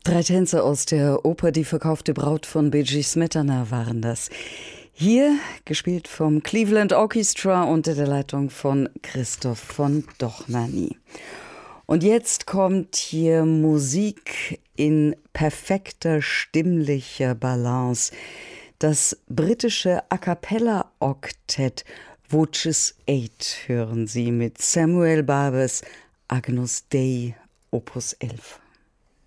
Drei Tänze aus der Oper Die verkaufte Braut von B.G. Smetana waren das. Hier gespielt vom Cleveland Orchestra unter der Leitung von Christoph von Dohnányi. Und jetzt kommt hier Musik in perfekter stimmlicher Balance. Das britische A-cappella-Oktett Voces 8 hören Sie mit Samuel Barbers Agnus Dei, Opus 11.